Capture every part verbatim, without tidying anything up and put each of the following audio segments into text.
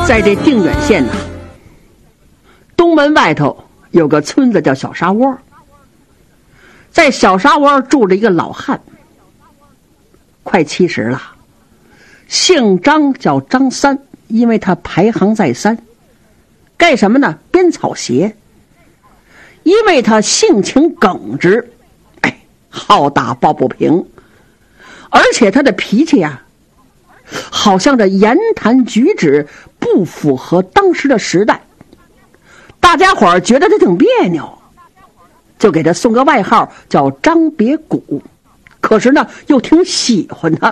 在这定远县呐、啊，东门外头有个村子叫小沙窝，在小沙窝住着一个老汉，快七十了，姓张，叫张三，因为他排行在三。干什么呢？编草鞋。因为他性情耿直，哎，好打抱不平，而且他的脾气呀、啊，好像这言谈举止不符合当时的时代，大家伙儿觉得他挺别扭，就给他送个外号叫张别谷，可是呢又挺喜欢他。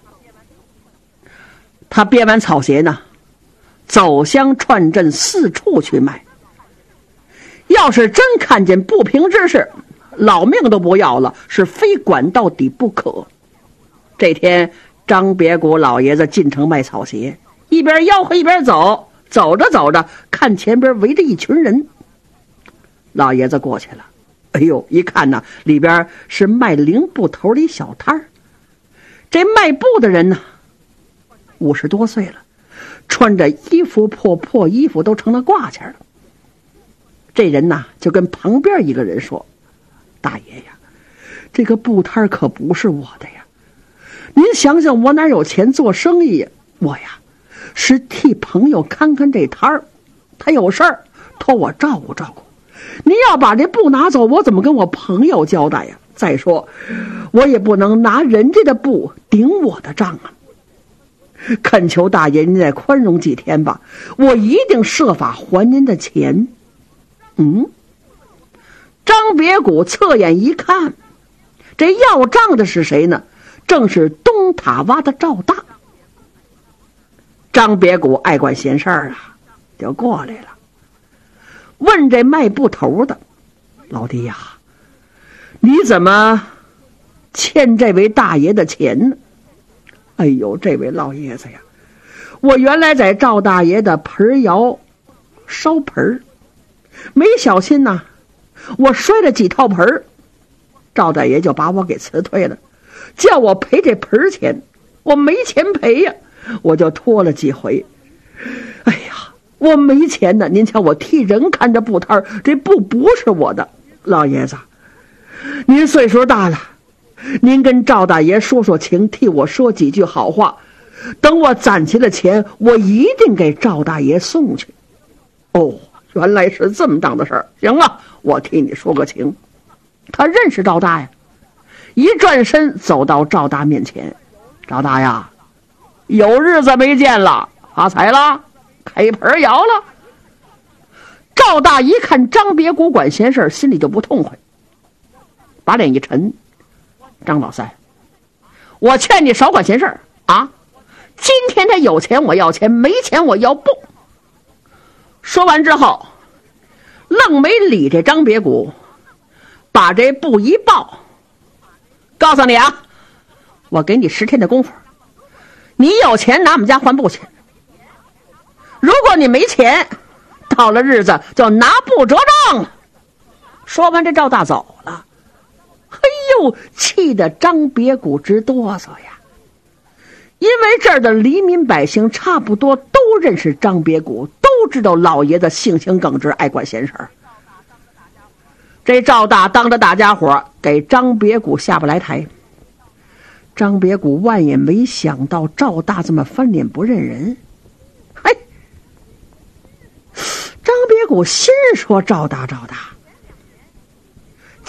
他编完草鞋呢，走乡串镇四处去卖，要是真看见不平之事，老命都不要了，是非管到底不可。这天张别谷老爷子进城卖草鞋，一边吆喝一边走，走着走着看前边围着一群人，老爷子过去了，哎呦，一看呢，里边是卖零布头的一小摊儿。这卖布的人呢，五十多岁了，穿着衣服破破衣服都成了挂件了。这人呐，就跟旁边一个人说：“大爷呀，这个布摊可不是我的呀，您想想我哪有钱做生意呀？我呀是替朋友看看这摊儿，他有事儿托我照顾照顾。您要把这布拿走，我怎么跟我朋友交代呀？再说我也不能拿人家的布顶我的账啊。恳求大爷您再宽容几天吧，我一定设法还您的钱。”嗯，张别谷侧眼一看，这要账的是谁呢？正是东塔洼的赵大。张别谷爱管闲事儿啊，就过来了，问这卖布头的：“老弟呀，你怎么欠这位大爷的钱呢？”“哎呦，这位老爷子呀，我原来在赵大爷的盆窑烧盆，没小心呐、啊，我摔了几套盆，赵大爷就把我给辞退了，叫我赔这盆钱，我没钱赔呀，我就拖了几回。哎呀，我没钱呢，您瞧我替人看着布摊，这布不是我的。老爷子，您岁数大了，您跟赵大爷说说情，替我说几句好话，等我攒齐了钱，我一定给赵大爷送去。”“哦，原来是这么档的事儿，行了，我替你说个情。”他认识赵大呀，一转身走到赵大面前：“赵大呀，有日子没见了，发财了，开盆窑了。”赵大一看张别谷管闲事，心里就不痛快，把脸一沉：“张老三，我劝你少管闲事啊！今天他有钱我要钱，没钱我要布。”说完之后，愣没理这张别谷，把这布一抱：“告诉你啊，我给你十天的功夫，你有钱拿我们家还布去，如果你没钱，到了日子就拿布折账了。”说完，这赵大走了。嘿呦，气得张别谷直哆嗦呀！因为这儿的黎民百姓差不多都认识张别谷，都知道老爷子性情耿直，爱管闲事儿。这赵大当着大家伙给张别谷下不来台。张别谷万也没想到赵大这么翻脸不认人。嘿，张别谷心说：“赵大赵大，